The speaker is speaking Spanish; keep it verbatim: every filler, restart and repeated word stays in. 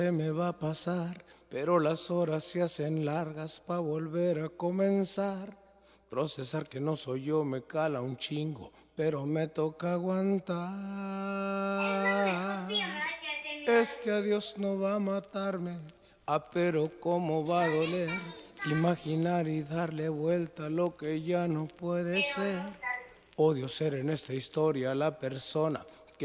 Se me va a pasar, pero las horas se hacen largas pa' volver a comenzar. Procesar que no soy yo me cala un chingo, pero me toca aguantar. Este adiós no va a matarme, ah, pero cómo va a doler. Imaginar y darle vuelta a lo que ya no puede ser. Odio ser en esta historia la persona